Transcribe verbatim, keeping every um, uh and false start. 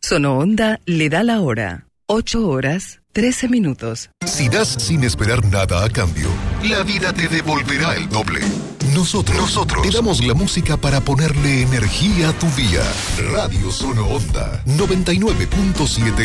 Sono Onda le da la hora. ocho horas, trece minutos. Si das sin esperar nada a cambio, la vida te devolverá el doble. Nosotros, nosotros te damos la música para ponerle energía a tu día. Radio Sono Onda noventa y nueve punto siete